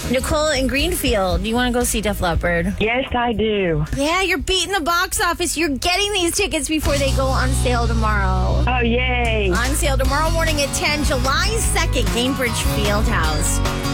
Nicole in Greenfield, do you want to go see Def Leppard? Yes, I do. Yeah, you're beating the box office. You're getting these tickets before they go on sale tomorrow. Oh, yay. On sale tomorrow morning at 10, July 2nd, Gainbridge Fieldhouse.